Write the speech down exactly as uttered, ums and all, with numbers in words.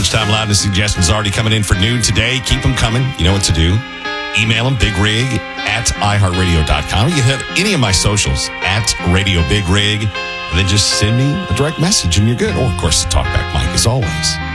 Lunchtime Loudness suggestions already coming in for noon today. Keep them coming. You know what to do. Email them, bigrig at i heart radio dot com. You can hit any of my socials at Radio Big Rig. And then just send me a direct message and you're good. Or, of course, the Talkback Mike, as always.